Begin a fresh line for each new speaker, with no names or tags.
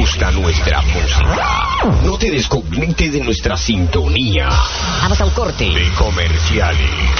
gusta nuestra música, no te desconectes de nuestra sintonía.
Vamos a un corte
de comerciales.